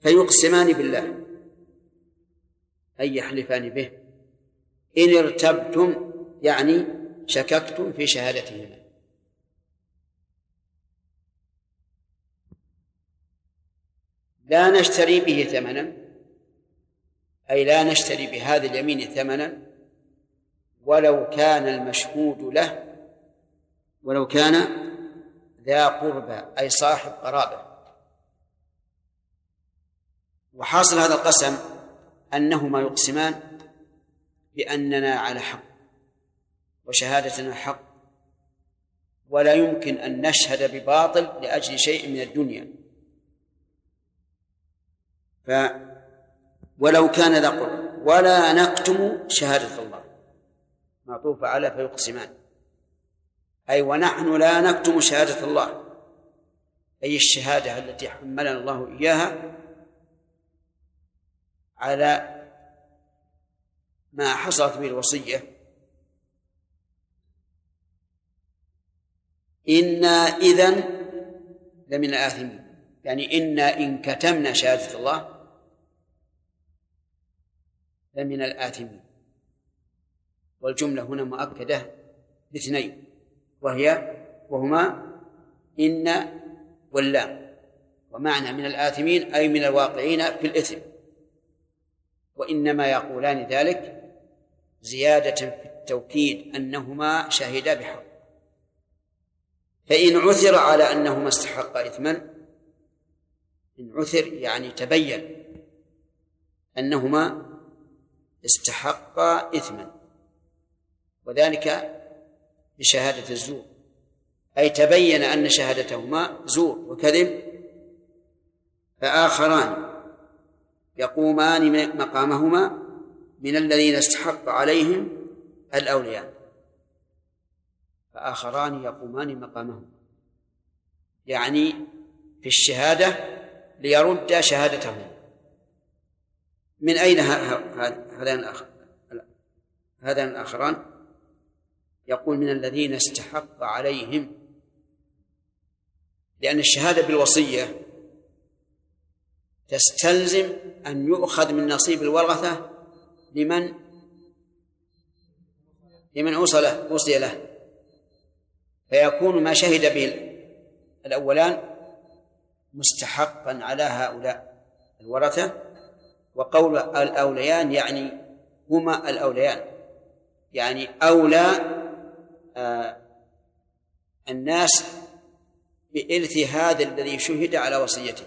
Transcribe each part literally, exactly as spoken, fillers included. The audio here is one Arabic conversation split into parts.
فيقسمان بالله أي يحلفان به إن ارتبتم يعني شككتم في شهادتهما. لا نشتري به ثمنا أي لا نشتري بهذا اليمين ثمنا ولو كان المشهود له ولو كان ذا قربى أي صاحب قرابة. وحاصل هذا القسم أنهما يقسمان بأننا على حق وشهادتنا حق ولا يمكن أن نشهد بباطل لأجل شيء من الدنيا. ف ولو كان ذا قربى ولا نكتم شهادة الله معطوف على فيقسمان أي ونحن لا نكتم شهادة الله أي الشهادة التي حملنا الله إياها على ما حصلت به الوصية. إنا إذن لمن الآثمين يعني إنا إن كتمنا شهادة الله لمن الآثمين. والجملة هنا مؤكدة باثنين وهي وهما إن واللام ومعنى من الآثمين أي من الواقعين في الإثم. وإنما يقولان ذلك زيادة في التوكيد أنهما شهدا بحق. فإن عثر على أنهما استحقا إثما إن عثر يعني تبين أنهما استحقا إثما وذلك بشهادة الزور أي تبين أن شهادتهما زور وكذب فآخران يقومان مقامهما من الذين استحق عليهم الأولياء فآخران يقومان مقامهما يعني في الشهادة ليرد شهادتهم. من أين هذان الآخران؟ يقول من الذين استحق عليهم لأن الشهادة بالوصية تستلزم أن يؤخذ من نصيب الورثة لمن لمن أوصله أوصي له فيكون ما شهد به الأولان مستحقا على هؤلاء الورثة. وقول الأوليان يعني هما الأوليان يعني أولى آه الناس بإرث هذا الذي شهد على وصيته.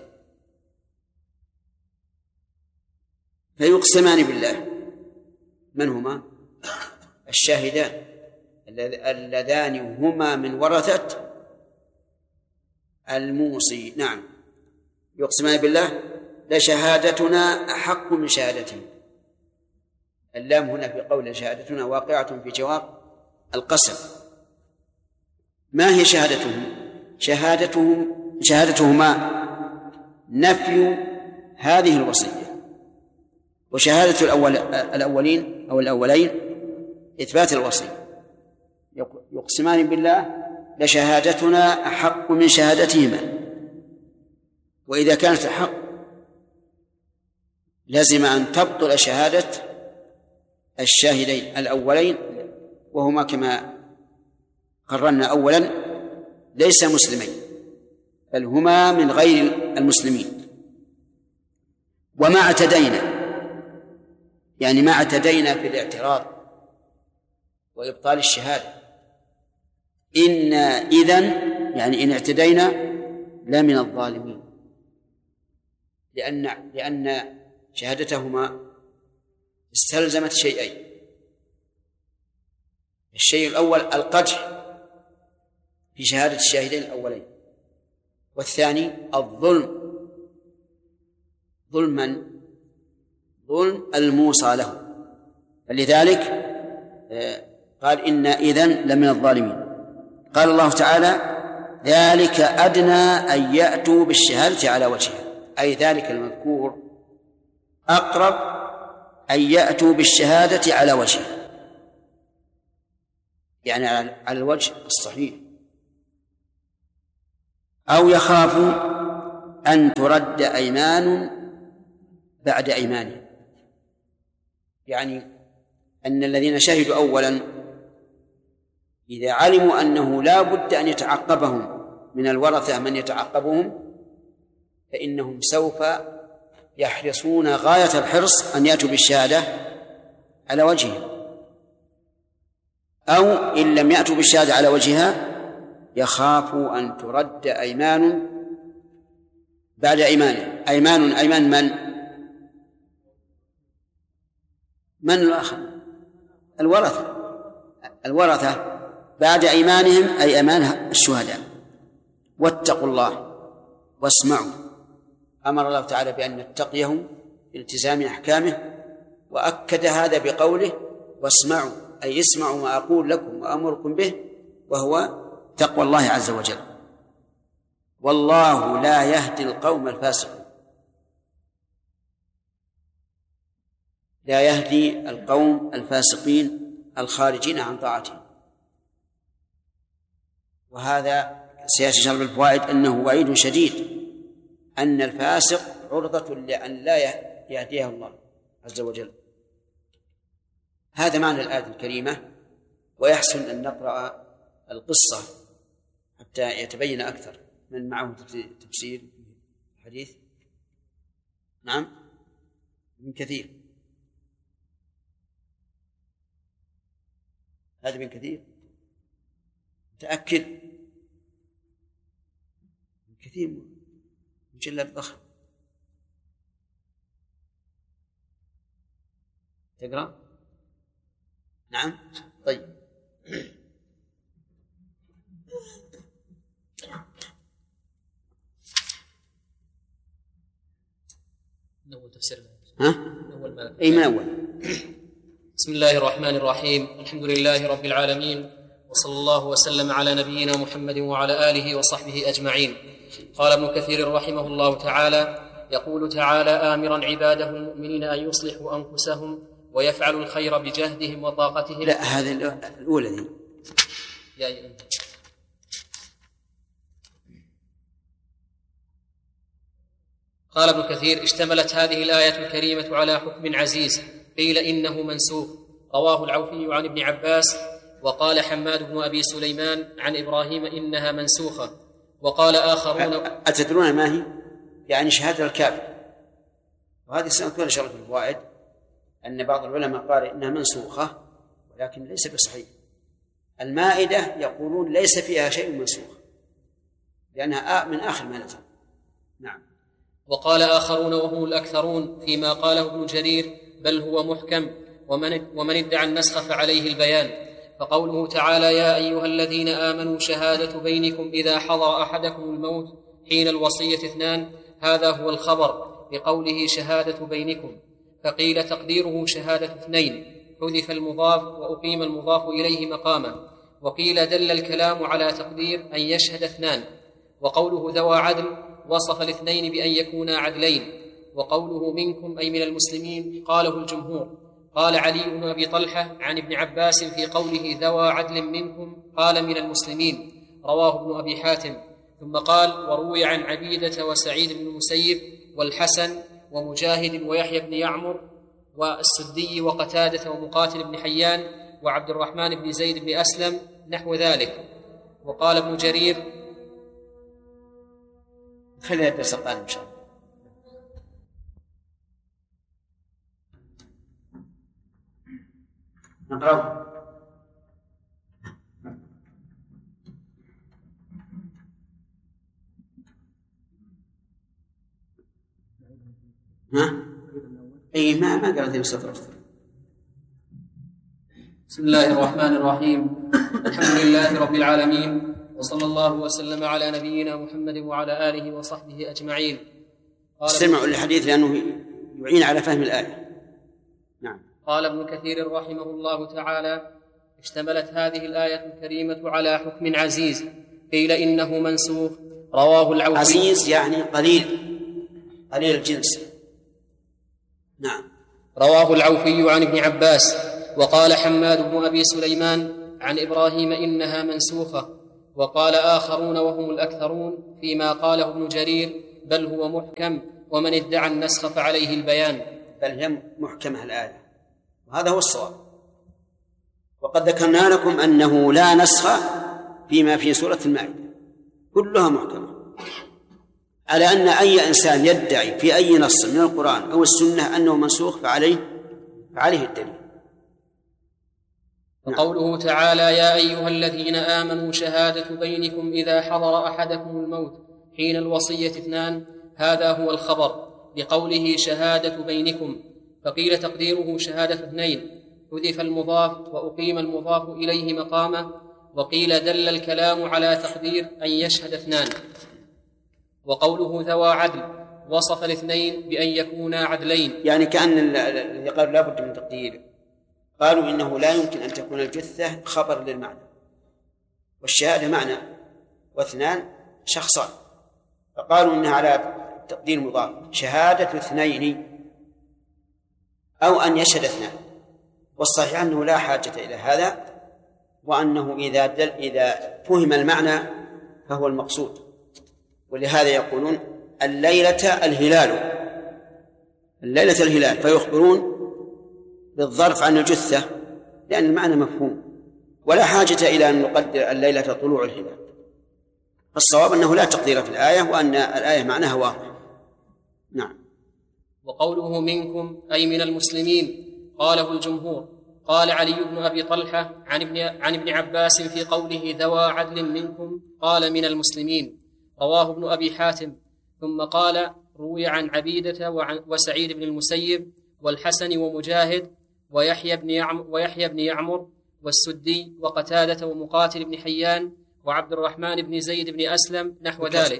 فيقسمان بالله من هما؟ الشاهدان اللذان هما من ورثة الموصي. نعم يقسمان بالله لشهادتنا أحق من شهادتهم. اللام هنا في قول شهادتنا واقعة في جواب القسم. ما هي شهادتهم؟ شهادتهم شهادتهما نفي هذه الوصية وشهادة الأول الأولين أو الأولين إثبات الوصية. يقسمان بالله لشهادتنا أحق من شهادتهما. وإذا كانت أحق لازم أن تبطل شهادة الشاهدين الأولين وهما كما قررنا أولا ليس مسلمين بل هما من غير المسلمين. وما اعتدينا يعني ما اعتدينا في الاعتراض وإبطال الشهادة. إنا إذن يعني إن اعتدينا لا من الظالمين لأن لأن شهادتهما استلزمت شيئين. الشيء الأول القدح في شهادة الشاهدين الأولين والثاني الظلم ظلما ظلم الموصى له. فلذلك قال إنا إذن لمن الظالمين. قال الله تعالى ذلك أدنى أن يأتوا بالشهادة على وجهها أي ذلك المذكور أقرب أن يأتوا بالشهادة على وجهها يعني على الوجه الصحيح أو يخافوا أن ترد أيمان بعد أيمانهم، يعني أن الذين شهدوا أولا إذا علموا أنه لا بد أن يتعقبهم من الورثة من يتعقبهم فإنهم سوف يحرصون غاية الحرص أن يأتوا بالشهادة على وجهها، أو إن لم يأتوا بالشهادة على وجهها يخافوا أن ترد أيمان بعد أيمان أيمان أيمان من من الآخر الورثة الورثة بعد أيمانهم أي أيمان الشهداء. واتقوا الله واسمعوا، أمر الله تعالى بأن نتقيه بالتزام أحكامه، وأكد هذا بقوله واسمعوا، أي اسمعوا ما أقول لكم وأمركم به، وهو تقوى الله عز وجل. والله لا يهدي القوم الفاسقين، لا يهدي القوم الفاسقين الخارجين عن طاعته. وهذا سيأتي إن شاء الله بالفوائد أنه وعيد شديد أن الفاسق عرضة لأن لا يهديه الله عز وجل. هذا معنى الآية الكريمة، ويحسن أن نقرأ القصة حتى يتبين أكثر. من معه تفسير الحديث؟ نعم، ابن كثير. هذا ابن كثير متأكد؟ ابن كثير مجلد ضخم. تقرأ؟ نعم. طيب، من أول تفسير ها؟ أي من أول. بسم الله الرحمن الرحيم، الحمد لله رب العالمين، وصلى الله وسلم على نبينا محمد وعلى آله وصحبه أجمعين. قال ابن كثير رحمه الله تعالى: يقول تعالى آمرا عباده المؤمنين أن يصلحوا أنفسهم ويفعلوا الخير بجهدهم وطاقتهم. لا، هذه الأولى دي. يا قال ابن كثير: اشتملت هذه الآية الكريمة على حكم عزيز، قيل إنه منسوخ. رواه العوفي عن ابن عباس، وقال حماد بن أبي سليمان عن إبراهيم إنها منسوخة. وقال آخرون: أتدرون ما هي؟ يعني شهادة الكافر. وهذه سنذكر إن شاء الله في الفوائد أن بعض العلماء قال إنها منسوخة ولكن ليس بصحيح. المائدة يقولون ليس فيها شيء منسوخ لأنها من آخر ما نزل. نعم. وقال آخرون وهم الأكثرون فيما قاله ابن جرير: بل هو محكم، ومن, ومن ادعى النسخ فعليه البيان. فقوله تعالى: يا أيها الذين آمنوا شهادة بينكم إذا حضر أحدكم الموت حين الوصية اثنان، هذا هو الخبر بقوله شهادة بينكم. فقيل تقديره شهادة اثنين، حذف المضاف وأقيم المضاف إليه مقامه. وقيل دل الكلام على تقدير أن يشهد اثنان. وقوله ذوى عدل وصف الاثنين بأن يكونا عدلين. وقوله منكم أي من المسلمين قاله الجمهور. قال علي بن أبي طلحة عن ابن عباس في قوله ذوى عدل منكم قال من المسلمين، رواه ابن أبي حاتم. ثم قال: وروي عن عبيدة وسعيد بن المسيب والحسن ومجاهد ويحيى بن يعمر والسدي وقتادة ومقاتل بن حيان وعبد الرحمن بن زيد بن أسلم نحو ذلك. وقال ابن جرير: خلينا الدرس القادم إن شاء الله. نقرأ. ها؟ أي ما ما قرأت السطر. بسم الله الرحمن الرحيم، الحمد لله رب العالمين، وصلى الله وسلم على نبينا محمد وعلى آله وصحبه أجمعين. استمعوا للحديث لأنه يعين على فهم الآية. نعم. قال ابن كثير رحمه الله تعالى: اشتملت هذه الآية الكريمة على حكم عزيز، قيل إنه منسوخ. رواه العوفي. عزيز يعني قليل، قليل الجنس. نعم. رواه العوفي عن ابن عباس. وقال حماد بن أبي سليمان عن إبراهيم إنها منسوخة. وقال آخرون وهم الأكثرون فيما قاله ابن جرير: بل هو محكم، ومن ادعى النسخ فعليه البيان. بل هي محكمة الآية، وهذا هو الصواب. وقد ذكرنا لكم أنه لا نسخ فيما في سورة المائدة، كلها محكمة، على أن أي إنسان يدعي في أي نص من القرآن أو السنة أنه منسوخ فعليه فعليه الدليل. وقوله تعالى يا أيها الذين آمنوا شهادة بينكم إذا حضر أحدكم الموت حين الوصية اثنان، هذا هو الخبر بقوله شهادة بينكم، فقيل تقديره شهادة اثنين، حذف المضاف وأقيم المضاف إليه مقامه، وقيل دل الكلام على تقدير أن يشهد اثنان. وقوله ذوى عدل وصف الاثنين بأن يكونا عدلين، يعني كأن الذي قالوا لا بد من تقدير قالوا إنه لا يمكن أن تكون الجثة خبر للمعنى، والشهادة معنى، واثنان شخصان، فقالوا إنها على تقدير مضاف، شهادة اثنين أو أن يشهد اثنان. والصحيح أنه لا حاجة إلى هذا، وأنه إذا دل إذا فهم المعنى فهو المقصود. ولهذا يقولون الليلة الهلال، الليلة الهلال، فيخبرون بالظرف عن الجثة لأن المعنى مفهوم، ولا حاجة إلى أن نقدر الليلة طلوع الهلال. فالصواب أنه لا تقدير في الآية، وأن الآية معناها واضح. نعم. وقوله منكم أي من المسلمين قاله الجمهور. قال علي بن أبي طلحة عن ابن, عن ابن عباس في قوله ذوى عدل منكم قال من المسلمين، رواه ابن أبي حاتم. ثم قال روي عن عبيدة وعن وسعيد بن المسيب والحسن ومجاهد ويحيى بن يعمر, ويحيى بن يعمر والسدي وقتادة ومقاتل بن حيان وعبد الرحمن بن زيد بن أسلم نحو ذلك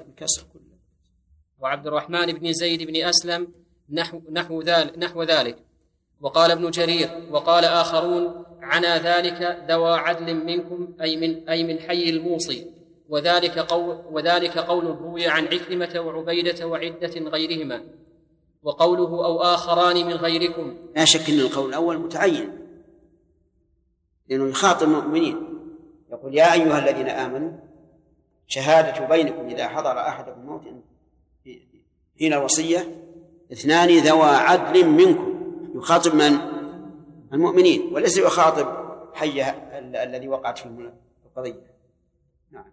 وعبد الرحمن بن زيد بن أسلم نحو, نحو, ذلك نحو ذلك. وقال ابن جرير وقال آخرون عنا ذلك ذوى عدل منكم أي من, أي من حي الموصي، وذلك قول, وذلك قول روي عن عكرمة وعبيدة وعدة غيرهما. وقوله أو آخران من غيركم، لا شك أن القول الأول متعين، لأنه يخاطب المؤمنين، يقول يا أيها الذين آمنوا شهادة بينكم إذا حضر أحدكم الموت حين الوصية اثنان ذوى عدل منكم، يخاطب من؟ المؤمنين، وليس يخاطب حي الذي وقعت فيه القضية. نعم.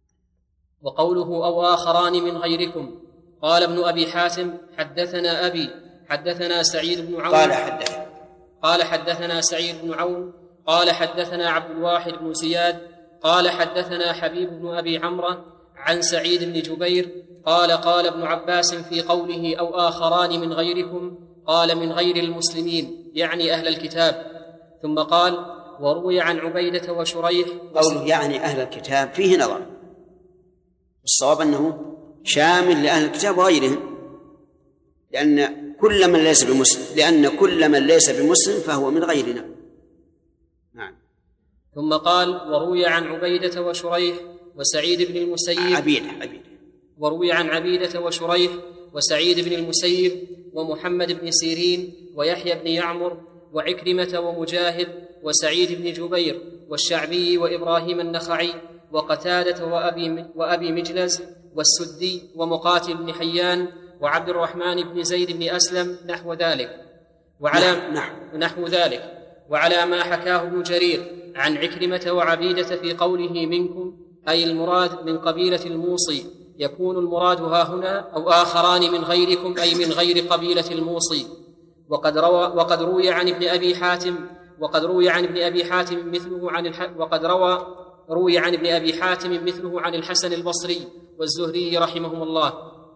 وقوله أو آخران من غيركم، قال ابن أبي حاتم حدثنا أبي حدثنا سعيد بن عون قال حدثنا قال حدثنا سعيد بن عون قال حدثنا عبد الواحد بن زياد قال حدثنا حبيب بن أبي عمرو عن سعيد بن جبير قال قال ابن عباس في قوله أو آخران من غيركم قال من غير المسلمين يعني أهل الكتاب. ثم قال وروي عن عبيدة وشريح. قوله يعني أهل الكتاب فيه نظر، الصواب أنه شامل لأهل الكتاب وغيرهم، لأن كل من ليس بمسلم لأن كل من ليس بمسلم فهو من غيرنا. نعم. ثم قال وروي عن عبيدة وشريح وسعيد بن المسيب عبيدة عبيدة وروي عن عبيدة وشريح وسعيد بن المسيب ومحمد بن سيرين ويحيى بن يعمر وعكرمة ومجاهد وسعيد بن جبير والشعبي وإبراهيم النخعي وقتادة وأبي, وأبي مجلز والسدي ومقاتل بن حيان وعبد الرحمن بن زيد بن أسلم نحو ذلك وعلى نحو, نحو ذلك وعلى ما حكاه ابن جرير عن عكرمة وعبيدة في قوله منكم أي المراد من قبيلة الموصي، يكون المراد ها هنا أو آخران من غيركم أي من غير قبيلة الموصي. وقد روى وقد روي عن ابن أبي حاتم وقد روي عن ابن أبي حاتم مثله عن الح... وقد روى روي عن ابن أبي حاتم مثله عن الحسن البصري والزهري رحمهم الله.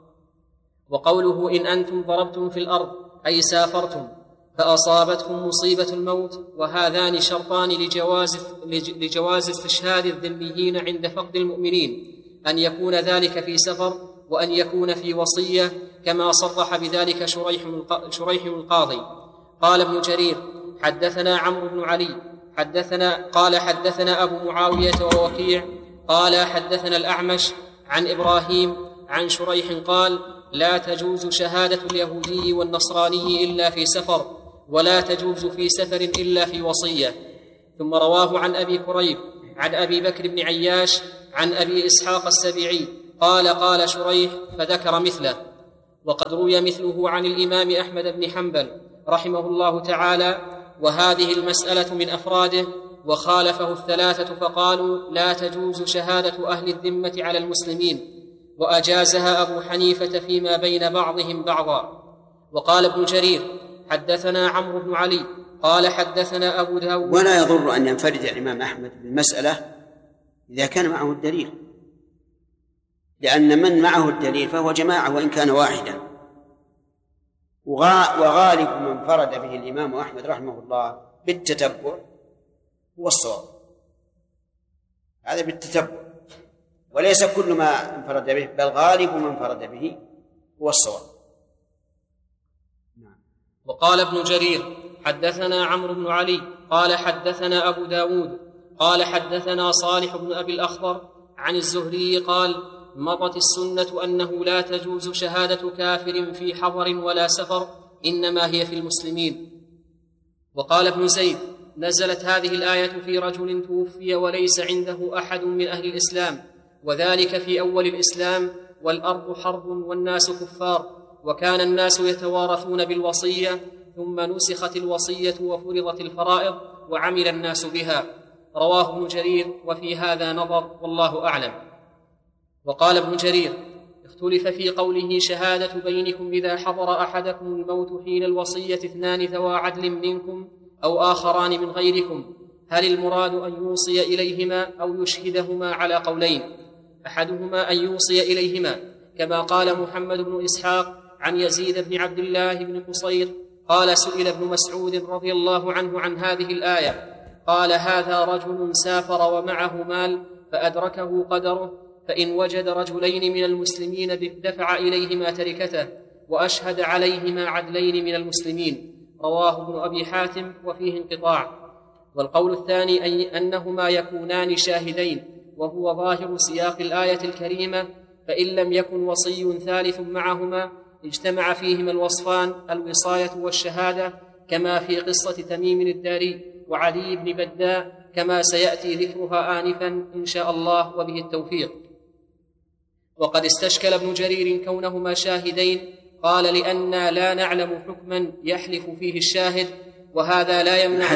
وقوله إن أنتم ضربتم في الأرض أي سافرتم فأصابتكم مصيبة الموت، وهذان شرطان لجواز, لجواز استشهاد الذميين عند فقد المؤمنين، أن يكون ذلك في سفر وأن يكون في وصية، كما صرح بذلك شريح, شريح القاضي. قال ابن جرير حدثنا عمرو بن علي حدثنا قال حدثنا أبو معاوية ووكيع قال حدثنا الأعمش عن إبراهيم عن شريح قال لا تجوز شهادة اليهودي والنصراني إلا في سفر، ولا تجوز في سفر إلا في وصية. ثم رواه عن أبي كريب عن أبي بكر بن عياش عن أبي إسحاق السبيعي قال قال شريح فذكر مثله. وقد روي مثله عن الإمام أحمد بن حنبل رحمه الله تعالى، وهذه المسألة من أفراده، وخالفه الثلاثة فقالوا لا تجوز شهادة أهل الذمة على المسلمين، وأجازها أبو حنيفة فيما بين بعضهم بعضا. وقال ابن جرير حدثنا عمرو بن علي قال حدثنا أبو داود. ولا يضر أن ينفرد الإمام أحمد بالمسألة إذا كان معه الدليل، لأن من معه الدليل فهو جماعة وإن كان واحدا، وغالب من فرد به الإمام أحمد رحمه الله بالتتبع هو الصواب، هذا بالتتبع، وليس كل ما انفرد به، بل غالب من فرد به هو الصواب. نعم. وقال ابن جرير حدثنا عمرو بن علي قال حدثنا أبو داود قال حدثنا صالح بن أبي الأخضر عن الزهري قال مضت السنة أنه لا تجوز شهادة كافر في حضر ولا سفر، إنما هي في المسلمين. وقال ابن زيد نزلت هذه الآية في رجل توفي وليس عنده أحد من أهل الإسلام، وذلك في أول الإسلام، والأرض حرب والناس كفار، وكان الناس يتوارثون بالوصية، ثم نسخت الوصية وفرضت الفرائض وعمل الناس بها. رواه ابن جرير وفي هذا نظر والله أعلم. وقال ابن جرير اختلف في قوله شهادة بينكم إذا حضر أحدكم الموت حين الوصية اثنان ذوى عدل منكم أو آخران من غيركم، هل المراد أن يوصي إليهما أو يشهدهما؟ على قولين، أحدهما أن يوصي إليهما كما قال محمد بن إسحاق عن يزيد بن عبد الله بن قصير قال سئل ابن مسعود رضي الله عنه عن هذه الآية قال هذا رجل سافر ومعه مال فأدركه قدره، فإن وجد رجلين من المسلمين دفع إليهما تركته وأشهد عليهما عدلين من المسلمين. رواه ابن أبي حاتم وفيه انقطاع. والقول الثاني أن أنهما يكونان شاهدين، وهو ظاهر سياق الآية الكريمة، فإن لم يكن وصي ثالث معهما اجتمع فيهما الوصفان الوصاية والشهادة، كما في قصة تميم الداري وعلي بن بداء، كما سيأتي ذكرها آنفا إن شاء الله وبه التوفيق. وقد استشكل ابن جرير كونهما شاهدين، قال لأننا لا نعلم حكما يحلف فيه الشاهد، وهذا لا يمنع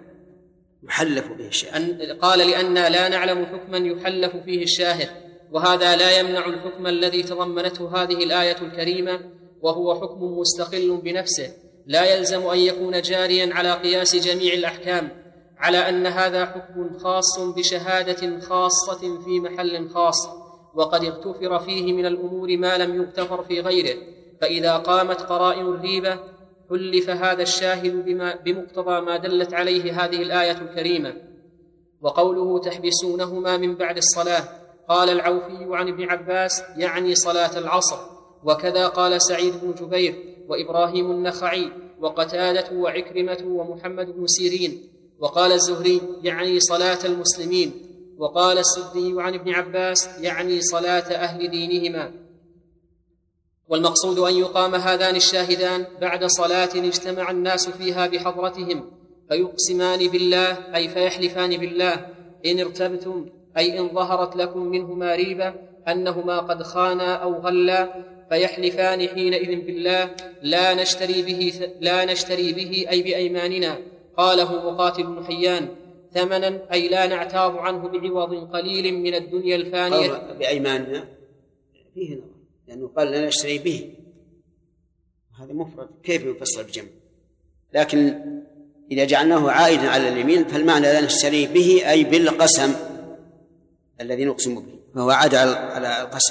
يحلف به الشاهد. قال لأننا لا نعلم حكما يحلف فيه الشاهد، وهذا لا يمنع الحكم الذي تضمنته هذه الآية الكريمة، وهو حكم مستقل بنفسه لا يلزم أن يكون جاريا على قياس جميع الأحكام، على أن هذا حكم خاص بشهادة خاصة في محل خاص، وقد اغتفر فيه من الأمور ما لم يغتفر في غيره، فإذا قامت قرائن الريبة حلف هذا الشاهد بما بمقتضى ما دلت عليه هذه الآية الكريمة. وقوله تحبسونهما من بعد الصلاة، قال العوفي عن ابن عباس يعني صلاة العصر، وكذا قال سعيد بن جبير وإبراهيم النخعي وقتادة وعكرمة ومحمد بن سيرين. وقال الزهري يعني صلاة المسلمين. وقال السدي عن ابن عباس يعني صلاة أهل دينهما. والمقصود أن يقام هذان الشاهدان بعد صلاة اجتمع الناس فيها بحضرتهم، فيقسمان بالله أي فيحلفان بالله إن ارتبتم أي إن ظهرت لكم منهما ريبة أنهما قد خانا أو غلا، فيحلفان حينئذ بالله لا نشتري به, لا نشتري به أي بأيماننا. قاله مقاتل بن حيان ثمنا أي لا نعتاض عنه بعوض قليل من الدنيا الفانية. بأيماننا فيه نظر، لأنه قال لا نشتري به، هذا مفرد كيف يفسر بجمع؟ لكن إذا جعلناه عائدا على اليمين فالمعنى لا نشتري به أي بالقسم الذي نقسم به، فهو عاد على القسم.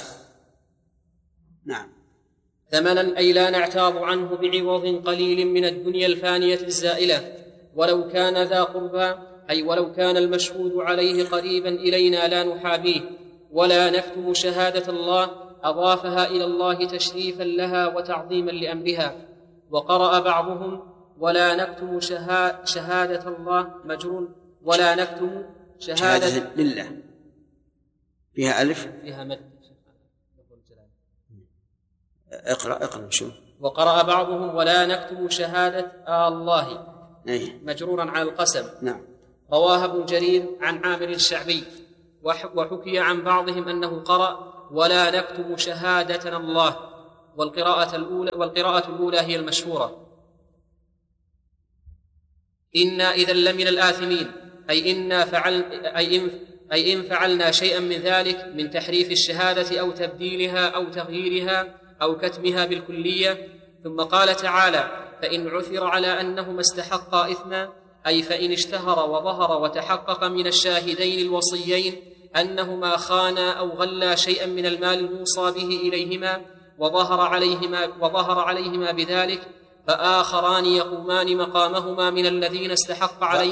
نعم. ثمنا أي لا نعتاض عنه بعوض قليل من الدنيا الفانية الزائلة، ولو كان ذا قربى أي ولو كان المشهود عليه قريبا إلينا لا نحابيه، ولا نكتم شهادة الله أضافها إلى الله تشريفا لها وتعظيما لأمرها. وقرأ بعضهم ولا نكتم شها شهادة الله مجرور، ولا نكتم شهادة, شهادة لله فيها ألف فيها مد. اقرأ اقرأ شو. وقرأ بعضهم ولا نكتم شهادة آه الله أيه. مجرورا على القسم. نعم. رواه ابن جرير عن عامر الشعبي، وحكي عن بعضهم أنه قرأ ولا نكتم شهادتنا الله، والقراءة الأولى, والقراءة الأولى هي المشهورة. إنا إذا لمن الآثمين، أي إنا فعل أي إن أي إن فعلنا شيئا من ذلك من تحريف الشهادة أو تبديلها أو تغييرها أو كتمها بالكلية. ثم قال تعالى: فإن عثر على أنهما استحقا إثما، أي فإن اشتهر وظهر وتحقق من الشاهدين الوصيين أنهما خانا أو غلا شيئا من المال الموصى به إليهما وظهر عليهما, وظهر عليهما بذلك، فآخران يقومان مقامهما من الذين استحق عليه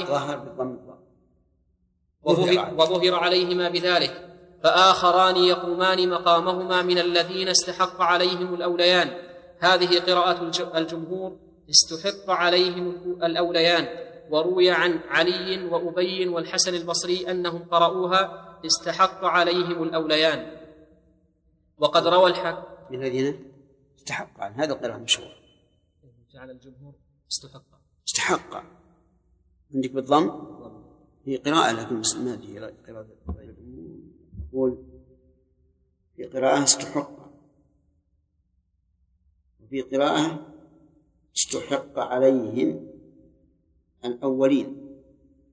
وظهر عليهما بذلك فآخران يقومان مقامهما من الذين استحق عليهم الأوليان. هذه قراءة الجمهور: استحق عليهم الأوليان. وروي عن علي وأبي والحسن البصري أنهم قرأوها: استحق عليهم الأوليان. وقد روى الحاكم من الذين استحق عن هذا القراءة المشهورة. جعل الجمهور استحق استحق عندك بالضم هي قراءة، لكن ما دي قراءة يقول في قراءة استحق، وفي قراءة استحق عليهم الأولين.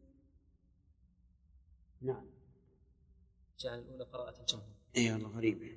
نعم. جعل الأولى قراءة الجمهور. أي والله غريبة.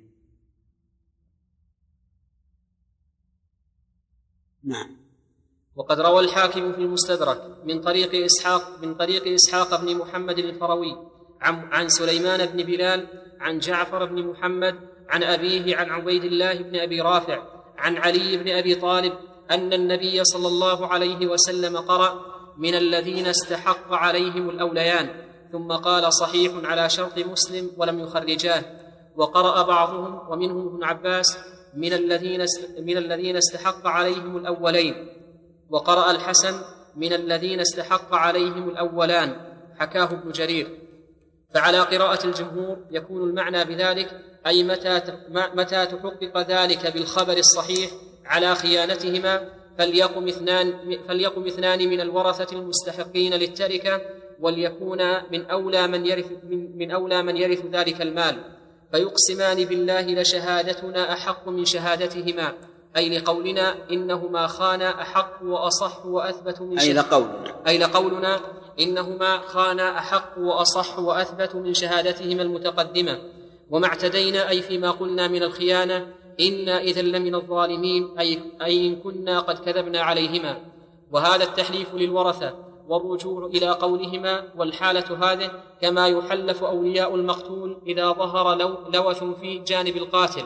نعم. وقد روى الحاكم في المستدرك من طريق إسحاق من طريق إسحاق بن محمد الفروي عن, عن سليمان بن بلال عن جعفر بن محمد عن أبيه عن عبيد الله بن أبي رافع عن علي بن أبي طالب أن النبي صلى الله عليه وسلم قرأ: من الذين استحق عليهم الأوليان، ثم قال: صحيح على شرط مسلم ولم يخرجاه. وقرأ بعضهم ومنهم ابن عباس: من الذين من الذين استحق عليهم الأولين. وقرأ الحسن: من الذين استحق عليهم الأولان، حكاه ابن جرير. فعلى قراءة الجمهور يكون المعنى بذلك أي متى متى تحقق ذلك بالخبر الصحيح على خيانتهما فليقم اثنان فليقم اثنان من الورثة المستحقين للتركة، وليكون من أولى من يرث من, من أولى من يرث ذلك المال، فيقسمان بالله لشهادتنا أحق من شهادتهما، أي لقولنا إنهما خانا أحق وأصح وأثبت من أي لقولنا أي لقولنا إنهما خانا أحق وأصح وأثبت من شهادتهما المتقدمة. وما اعتدينا أي فيما قلنا من الخيانة إنا إذا لمن الظالمين، أي, أي إن كنا قد كذبنا عليهما. وهذا التحليف للورثة والرجوع إلى قولهما، والحالة هذه كما يحلف أولياء المقتول إذا ظهر لو لوث في جانب القاتل،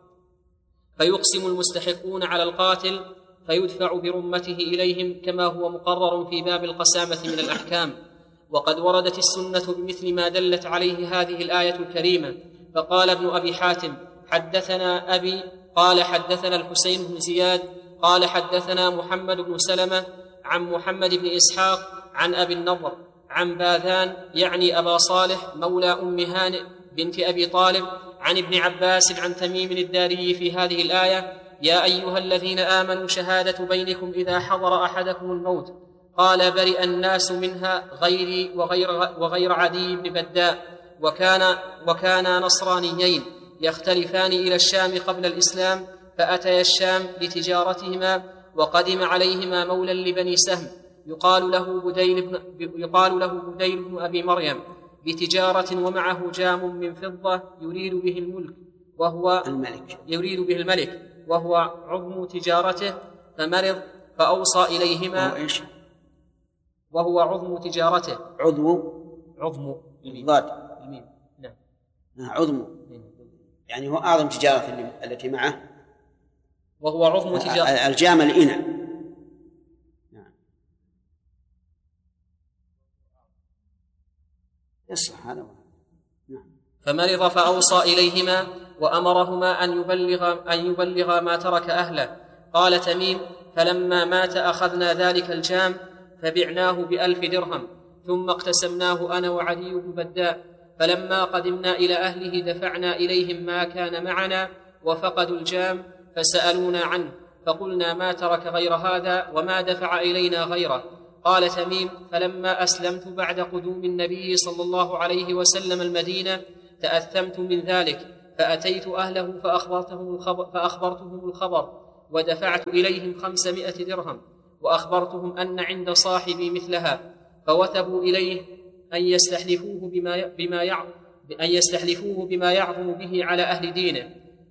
فيقسم المستحقون على القاتل فيدفع برمته إليهم كما هو مقرر في باب القسامة من الأحكام. وقد وردت السنة بمثل ما دلت عليه هذه الآية الكريمة. فقال ابن أبي حاتم: حدثنا أبي قال حدثنا الحسين بن زياد قال حدثنا محمد بن سلمة عن محمد بن إسحاق عن أبي النضر عن باذان يعني أبا صالح مولى أم هانئ بنت أبي طالب عن ابن عباس عن تميم الداري في هذه الآية: يا أيها الذين آمنوا شهادة بينكم إذا حضر أحدكم الموت قال: برئ الناس منها غيري وغير, وغير عدي بن بداء، وكان, وكان نصرانيين يختلفان إلى الشام قبل الإسلام، فأتيا الشام لتجارتهما، وقدم عليهما مولى لبني سهم يقال له بديل بن, يقال له بديل بن أبي مريم بتجارة، ومعه جام من فضة يريد به الملك وهو الملك يريد به الملك وهو عظم تجارته، فمرض فأوصى إليهما إيش؟ وهو عظم تجارته عضو عظم ضاد الميم. نعم عظم يعني هو أعظم تجارة التي معه، وهو عظم تجارة الجام الإناء. نعم يصح هذا. نعم. فمرض فأوصى إليهما وأمرهما أن يبلغ, أن يبلغ ما ترك أهله. قال تميم: فلما مات أخذنا ذلك الجام فبعناه بألف درهم، ثم اقتسمناه أنا وعدي بن بداء، فلما قدمنا إلى أهله دفعنا إليهم ما كان معنا، وفقدوا الجام فسألونا عنه، فقلنا: ما ترك غير هذا وما دفع إلينا غيره. قال تميم: فلما أسلمت بعد قدوم النبي صلى الله عليه وسلم المدينة تأثمت من ذلك، فأتيت أهله فأخبرتهم الخبر, فأخبرتهم الخبر ودفعت إليهم خمسمائة درهم وأخبرتهم أن عند صاحبي مثلها، فوثبوا إليه أن يستحلفوه بما, بما, يع... أن يستحلفوه بما يعظم به على أهل دينه،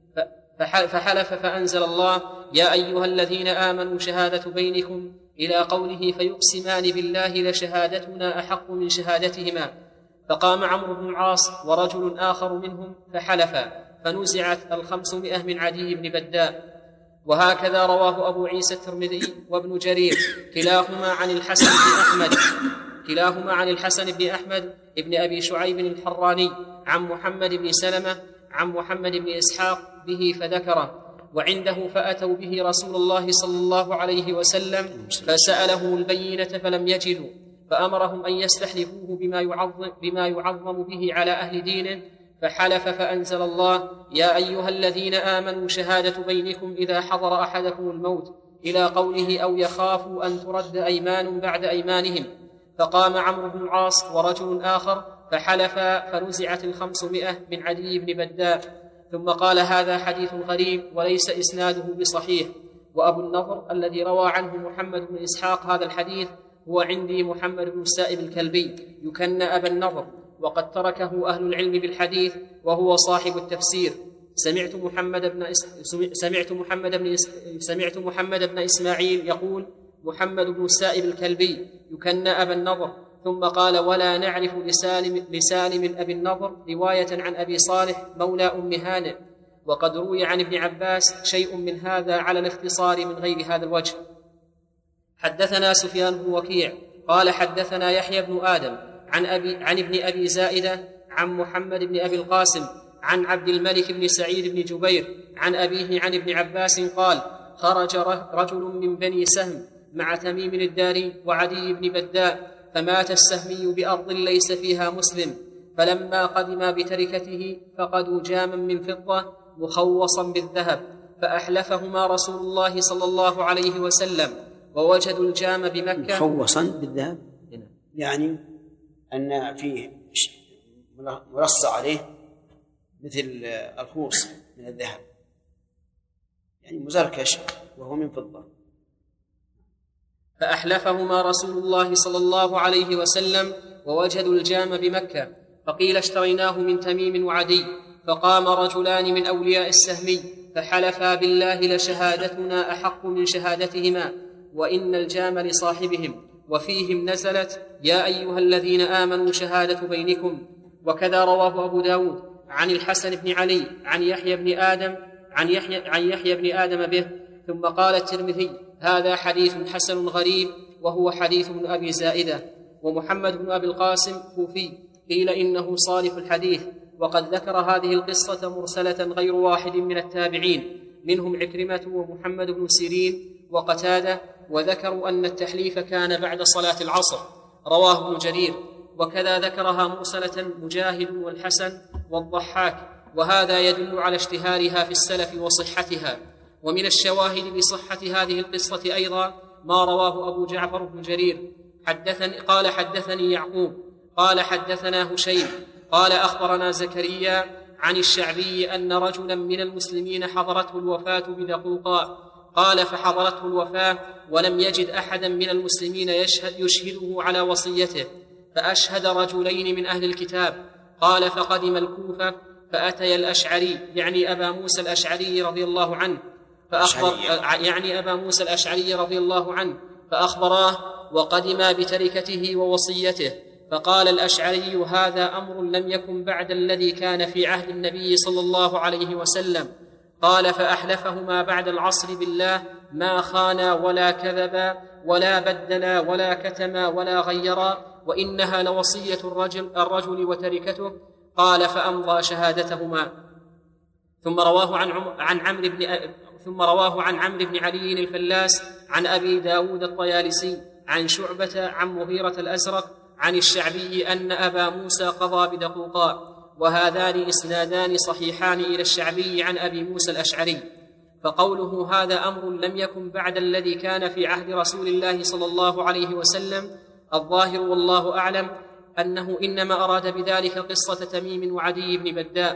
فحلف فأنزل الله: يا أيها الذين آمنوا شهادة بينكم إلى قوله: فيقسمان بالله لشهادتنا أحق من شهادتهما. فقام عمرو بن العاص ورجل آخر منهم فحلفا، فنزعت الخمسمائة من عدي بن بداء. وهكذا رواه أبو عيسى الترمذي وابن جرير كلاهما عن الحسن بن أحمد كلاهما عن الحسن بن أحمد ابن أبي شعيب الحراني عن محمد بن سلمة عن محمد بن إسحاق به فذكره. وعنده فأتوا به رسول الله صلى الله عليه وسلم فسأله البينة فلم يجدوا، فأمرهم أن يستحلفوه بما يعظم, بما يعظم به على أهل دينه، فحلف فأنزل الله: يا أيها الذين آمنوا شهادة بينكم إذا حضر أحدكم الموت إلى قوله: أو يخافوا أن ترد أيمان بعد أيمانهم. فقام عمرو بن العاص ورجل آخر فحلفا، فنزعت الخمسمائة من عدي بن بداء. ثم قال: هذا حديث غريب وليس إسناده بصحيح. وأبو النضر الذي روى عنه محمد بن إسحاق هذا الحديث هو عندي محمد بن السائب الكلبي يكنى أبا النضر، وقد تركه أهل العلم بالحديث وهو صاحب التفسير. سمعت محمد بن إس... سمعت محمد بن إس... سمعت محمد بن إسماعيل يقول: محمد بن السائب الكلبي يكنى أبا النضر. ثم قال: ولا نعرف لسالم, لسالم أبي النضر رواية عن أبي صالح مولى أم هانئ. وقد روي عن ابن عباس شيء من هذا على الاختصار من غير هذا الوجه. حدثنا سفيان بن وكيع قال: حدثنا يحيى بن آدم عن, أبي عن ابن أبي زائدة عن محمد بن أبي القاسم عن عبد الملك بن سعيد بن جبير عن أبيه عن ابن عباس قال: خرج رجل من بني سهم مع تميم الداري وعدي بن بداء، فمات السهمي بأرض ليس فيها مسلم، فلما قدما بتركته فقدوا جاما من فضة مخوصا بالذهب، فأحلفهما رسول الله صلى الله عليه وسلم، ووجدوا الجام بمكة مخوصا بالذهب، يعني أن فيه مرصع عليه مثل الخوص من الذهب، يعني مزركش وهو من فضة. فأحلفهما رسول الله صلى الله عليه وسلم ووجدوا الجام بمكة، فقيل: اشتريناه من تميم وعدي. فقام رجلان من أولياء السهمي فحلفا بالله: لشهادتنا أحق من شهادتهما، وإن الجام لصاحبهم. وفيهم نزلت: يا أيها الذين آمنوا شهادة بينكم. وكذا رواه أبو داود عن الحسن بن علي عن يحيى بن آدم عن يحيى, عن يحيى بن آدم به. ثم قال الترمذي: هذا حديث حسن غريب، وهو حديث ابن أبي زائدة. ومحمد بن أبي القاسم كوفي، قيل إنه صالح الحديث، وقد ذكر هذه القصة مرسلة غير واحد من التابعين، منهم عكرمة ومحمد بن سيرين وقتادة، وذكروا أن التحليف كان بعد صلاة العصر. رواه ابن جرير. وكذا ذكرها مرسلة مجاهد والحسن والضحاك، وهذا يدل على اشتهارها في السلف وصحتها. ومن الشواهد بصحة هذه القصة أيضا ما رواه أبو جعفر بن جرير حدثني قال: حدثني يعقوب قال: حدثنا هشيم قال: أخبرنا زكريا عن الشعبي أن رجلا من المسلمين حضرته الوفاة بدقوقاء، قال: فحضرته الوفاة ولم يجد أحدا من المسلمين يشهد يشهده على وصيته، فأشهد رجلين من أهل الكتاب. قال: فقدم الكوفة فأتي الأشعري، يعني أبا موسى الأشعري رضي الله عنه، فأخبر يعني أبا موسى الأشعري رضي الله عنه فأخبراه، وقدما بتركته ووصيته. فقال الأشعري: هذا أمر لم يكن بعد الذي كان في عهد النبي صلى الله عليه وسلم. قال: فأحلفهما بعد العصر بالله ما خانا ولا كذبا ولا بدلا ولا كتما ولا غيرا، وإنها لوصية الرجل, الرجل وتركته. قال: فأمضى شهادتهما. ثم رواه عن عن عمرو بن ثم رواه عن عمرو بن علي الفلاس عن أبي داود الطيالسي عن شعبة عن مغيرة الأزرق عن الشعبي أن أبا موسى قضى بدقوقاء. وهذان إسنادان صحيحان إلى الشعبي عن أبي موسى الأشعري. فقوله: هذا أمر لم يكن بعد الذي كان في عهد رسول الله صلى الله عليه وسلم، الظاهر والله أعلم أنه إنما أراد بذلك قصة تميم وعدي بن بداء،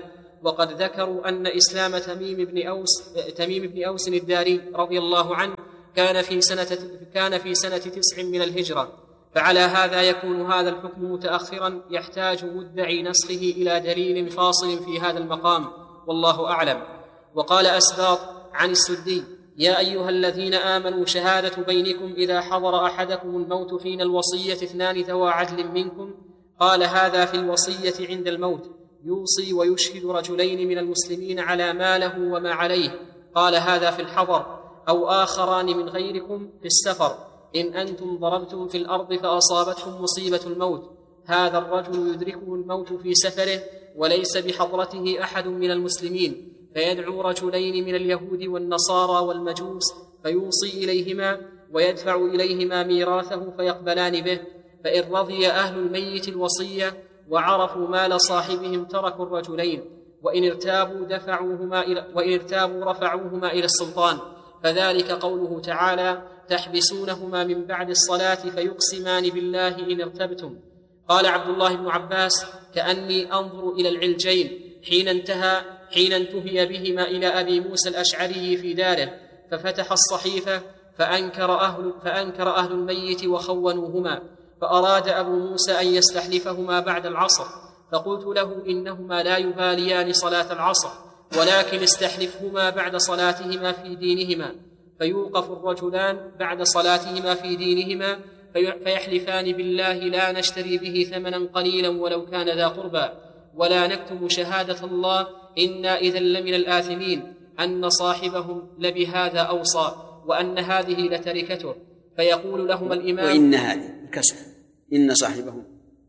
وقد ذكروا أن إسلام تميم بن أوس تميم بن أوس الداري رضي الله عنه كان في سنة كان في سنة تسع من الهجرة، فعلى هذا يكون هذا الحكم متأخرا يحتاج مدعي نسخه إلى دليل فاصل في هذا المقام، والله أعلم. وقال أسباط عن السدي: يا أيها الذين آمنوا شهادة بينكم إذا حضر أحدكم الموت حين الوصية اثنان ذوى عدل منكم. قال: هذا في الوصية عند الموت، يوصي ويشهد رجلين من المسلمين على ما له وما عليه. قال: هذا في الحضر، أو آخران من غيركم في السفر، إن أنتم ضربتم في الأرض فأصابتكم مصيبة الموت. هذا الرجل يدركه الموت في سفره وليس بحضرته أحد من المسلمين، فيدعو رجلين من اليهود والنصارى والمجوس فيوصي إليهما ويدفع إليهما ميراثه فيقبلان به، فإن رضي أهل الميت الوصية وعرفوا مال صاحبهم تركوا الرجلين، وإن ارتابوا دفعوهما إلى وإن ارتابوا رفعوهما إلى السلطان. فذلك قوله تعالى: تحبسونهما من بعد الصلاة فيقسمان بالله إن ارتبتم. قال عبد الله بن عباس: كأني أنظر إلى العلجين حين انتهى حين انتهي بهما إلى أبي موسى الأشعري في داره، ففتح الصحيفة فأنكر أهل, فأنكر أهل الميت وخونوهما، فأراد أبو موسى أن يستحلفهما بعد العصر، فقلت له: إنهما لا يباليان صلاة العصر، ولكن استحلفهما بعد صلاتهما في دينهما. فيوقف الرجلان بعد صلاتهما في دينهما فيحلفان بالله: لا نشتري به ثمنا قليلا ولو كان ذا قربى، ولا نكتم شهادة الله، إنا إذا لمن الآثمين، أن صاحبهم لبهذا أوصى، وأن هذه لتركته. فيقول لهم الإمام: وإن هذه الكسر إن صاحبهم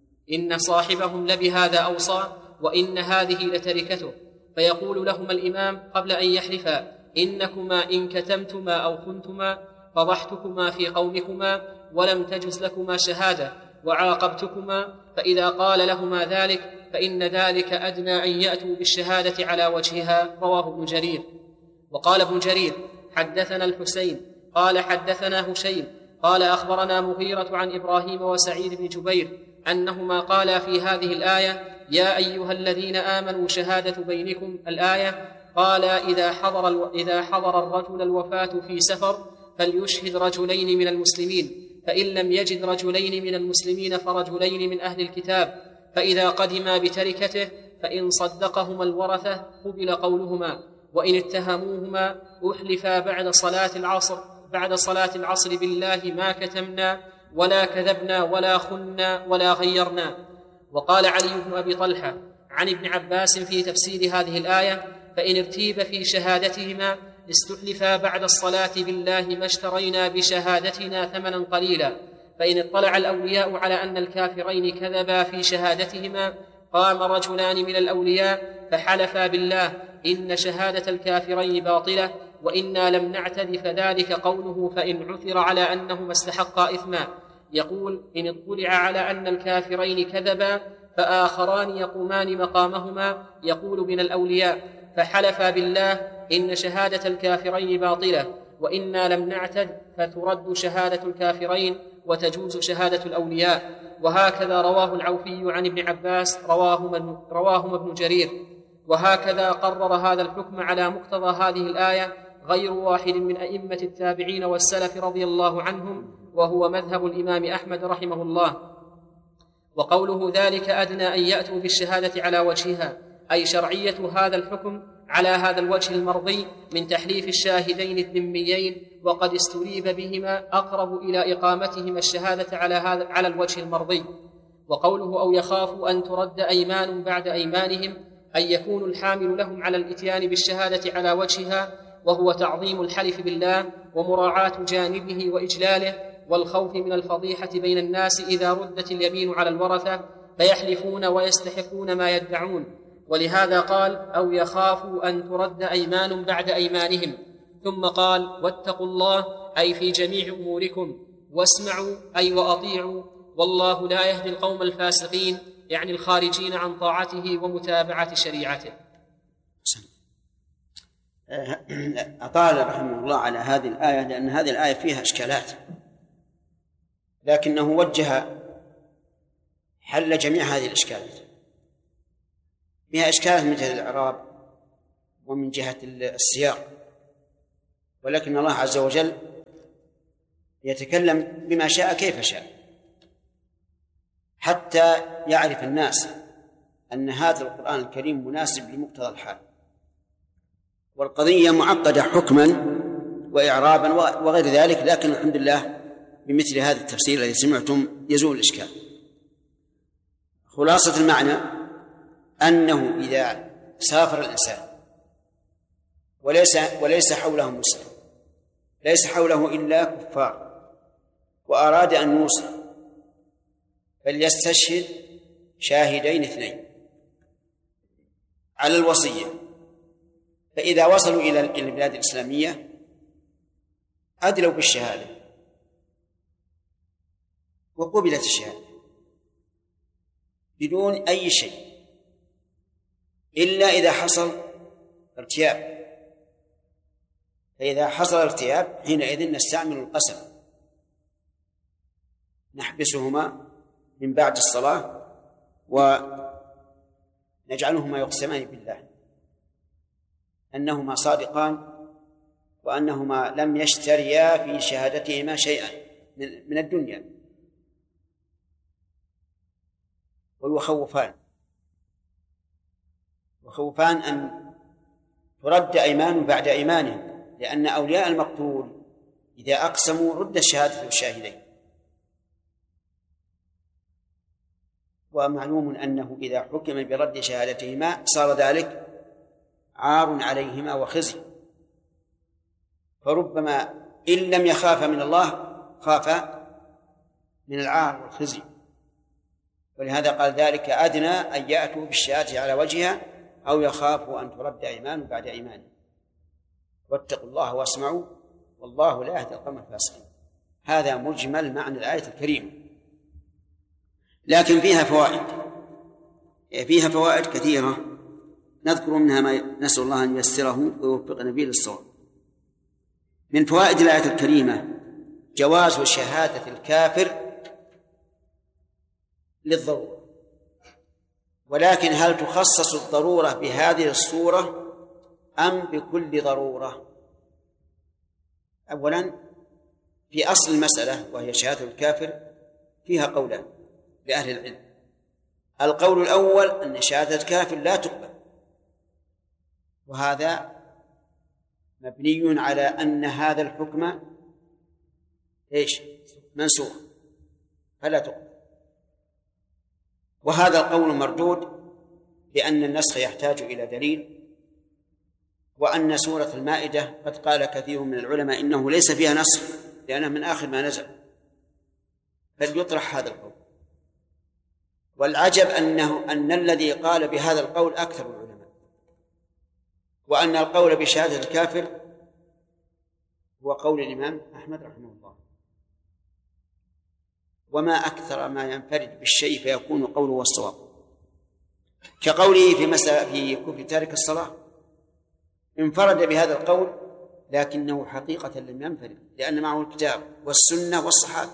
إن صاحبهم لبهذا أوصى، وإن هذه لتركته. فيقول لهم الإمام قبل أن يحلفا: إنكما إن كتمتما أو خنتما فضحتكما في قومكما ولم تجز لكما شهادة وعاقبتكما، فإذا قال لهما ذلك فإن ذلك أدنى أن يأتوا بالشهادة على وجهها. رواه ابن جرير. وقال ابن جرير: حدثنا الحسين قال حدثنا هشيم قال أخبرنا مغيرة عن إبراهيم وسعيد بن جبير أنهما قالا في هذه الآية: يا أيها الذين آمنوا شهادة بينكم، الآية. قال: إذا حضر, إذا حضر الرجل الوفاة في سفر فليشهد رجلين من المسلمين، فإن لم يجد رجلين من المسلمين فرجلين من أهل الكتاب، فإذا قدما بتركته فإن صدقهما الورثة قبل قولهما، وإن اتهموهما أحلفا بعد صلاة العصر بعد صلاة العصر بالله ما كتمنا ولا كذبنا ولا خنا ولا غيرنا. وقال علي بن أبي طلحة عن ابن عباس في تفسير هذه الآية: فإن ارتيب في شهادتهما استحلفا بعد الصلاة بالله ما اشترينا بشهادتنا ثمنا قليلا. فإن اطلع الأولياء على أن الكافرين كذبا في شهادتهما قام رجلان من الأولياء فحلفا بالله: إن شهادة الكافرين باطلة وإنا لم نعتد، فذلك قوله: فإن عثر على أنهما استحقا إثما. يقول: إن اطلع على أن الكافرين كذبا فآخران يقومان مقامهما، يقول من الأولياء: فحلفا بالله إن شهادة الكافرين باطلة وإنا لم نعتد، فترد شهادة الكافرين وتجوز شهادة الأولياء. وهكذا رواه العوفي عن ابن عباس رواهما ابن جرير. وهكذا قرر هذا الحكم على مقتضى هذه الآية غير واحد من أئمة التابعين والسلف رضي الله عنهم، وهو مذهب الإمام أحمد رحمه الله. وقوله: ذلك أدنى أن يأتوا بالشهادة على وجهها، أي شرعية هذا الحكم على هذا الوجه المرضي من تحليف الشاهدين الذميين، وقد استريب بهما أقرب إلى إقامتهما الشهادة على هذا على الوجه المرضي. وقوله: أو يخافوا أن ترد أيمان بعد أيمانهم، أن يكون الحامل لهم على الإتيان بالشهادة على وجهها، وهو تعظيم الحلف بالله ومراعاة جانبه وإجلاله، والخوف من الفضيحة بين الناس إذا ردت اليمين على الورثة فيحلفون ويستحقون ما يدعون. ولهذا قال: أو يخافوا أن ترد أيمان بعد أيمانهم. ثم قال: واتقوا الله، أي في جميع أموركم، واسمعوا أي وأطيعوا، والله لا يهدي القوم الفاسقين، يعني الخارجين عن طاعته ومتابعة شريعته. أطال رحمه الله على هذه الآية لأن هذه الآية فيها إشكالات، لكنه وجه حل جميع هذه الإشكالات. فيها إشكال من جهة الإعراب ومن جهة السياق، ولكن الله عز وجل يتكلم بما شاء كيف شاء حتى يعرف الناس أن هذا القرآن الكريم مناسب لمقتضى الحال. والقضية معقدة حكما وإعرابا وغير ذلك، لكن الحمد لله بمثل هذا التفسير الذي سمعتم يزول الإشكال. خلاصة المعنى أنه إذا سافر الإنسان وليس وليس حوله مسلم، ليس حوله إلا كفار، وأراد أن يوصل، فليستشهد شاهدين اثنين على الوصية. فإذا وصلوا إلى البلاد الإسلامية أدلوا بالشهادة وقبلت الشهادة بدون أي شيء، إلا إذا حصل ارتياب. فإذا حصل ارتياب حينئذ نستعمل القسم، نحبسهما من بعد الصلاة ونجعلهما يقسمان بالله أنهما صادقان وأنهما لم يشتريا في شهادتهما شيئا من الدنيا، ويخوفان وخوفان أن ترد أيمان بعد أيمانهم، لأن أولياء المقتول إذا أقسموا رد الشهادة الشاهدين. ومعلوم أنه إذا حكم برد شهادتهما صار ذلك عار عليهما وخزي، فربما إن لم يخاف من الله خاف من العار والخزي. ولهذا قال ذلك أدنى أن يأتوا بالشهادة على وجهها أو يخافوا أن ترد أيمان بعد أيمان. واتقوا الله واسمعوا والله لا يهدي القوم الفاسقين. هذا مجمل معنى الآية الكريمة، لكن فيها فوائد فيها فوائد كثيرة، نذكر منها ما نسأل الله أن ييسره ويوفقنا به للصواب. من فوائد الآية الكريمة جواز شهادة الكافر للضرورة، ولكن هل تخصص الضرورة بهذه الصورة أم بكل ضرورة؟ أولا في أصل المسألة وهي شهادة الكافر فيها قولان لأهل العلم. القول الأول أن شهادة الكافر لا تقبل، وهذا مبني على أن هذا الحكم إيش منسوخ فلا تقبل. وهذا القول مردود لأن النسخ يحتاج إلى دليل، وأن سورة المائدة قد قال كثير من العلماء إنه ليس فيها نسخ لأنه من آخر ما نزل، فليطرح هذا القول. والعجب أنه أن الذي قال بهذا القول أكثر العلماء، وأن القول بشهادة الكافر هو قول الإمام أحمد رحمه الله. وما أكثر ما ينفرد بالشيء فيكون قوله والصواب، كقوله في مسألة في كفر تارك الصلاة، انفرد بهذا القول لكنه حقيقة لم ينفرد، لأن معه الكتاب والسنة والصحابة.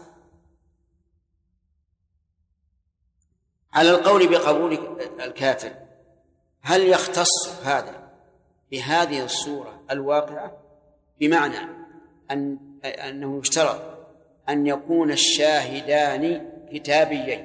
على القول بقبول الكافر، هل يختص هذا بهذه الصورة الواقعة؟ بمعنى أن أنه يشترط أن يكون الشاهدان كتابيين،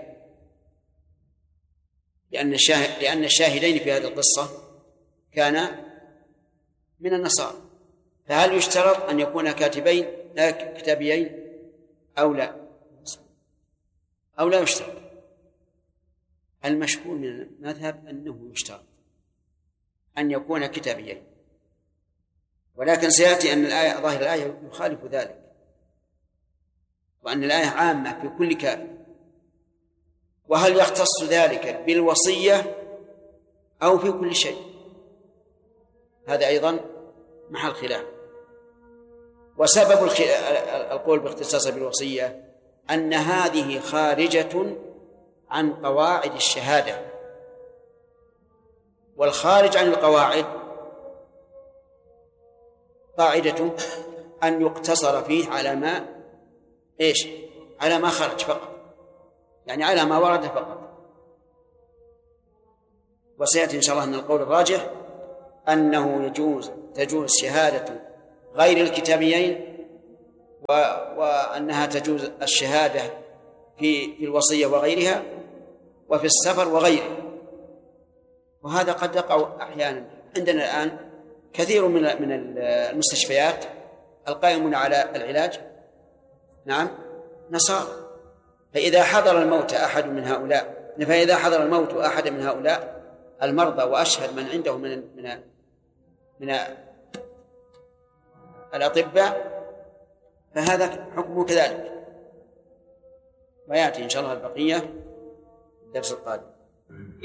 لأن الشاهد لأن الشاهدين في هذه القصة كان من النصارى، فهل يشترط أن يكون كاتبين لا كتابيين أو لا أو لا يشترط؟ المشهور من المذهب أنه يشترط أن يكون كتابيين، ولكن سيأتي أن الآية ظاهر الآية يخالف ذلك، وأن الآية عامة في كل كافر. وهل يختص ذلك بالوصية أو في كل شيء؟ هذا أيضا محل خلاف. وسبب القول باختصاص بالوصية أن هذه خارجة عن قواعد الشهادة، والخارج عن القواعد قاعدة أن يقتصر فيه على ما إيش على ما خرج فقط، يعني على ما ورد فقط. وسيأتي إن شاء الله أن القول الراجح أنه يجوز تجوز شهادة غير الكتابيين، وأنها تجوز الشهادة في الوصية وغيرها، وفي السفر وغيره. وهذا قد يقع أحيانا. عندنا الآن كثير من من المستشفيات القائمون على العلاج نعم نصارى، فإذا حضر الموت أحد من هؤلاء فإذا حضر الموت أحد من هؤلاء المرضى وأشهد من عنده من من من الأطباء فهذا حكمه كذلك. ويأتي إن شاء الله البقية الدرس القادم.